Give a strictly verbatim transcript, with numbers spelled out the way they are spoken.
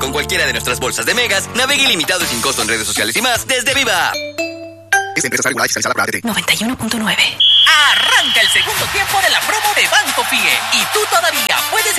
con cualquiera de nuestras bolsas de megas, navegue ilimitado y sin costo en redes sociales y más desde Viva. Esta empresa está regulada y fiscalizada por A T T. noventa y uno punto nueve. Arranca el segundo tiempo de la promo de Banco F I E y tú todavía puedes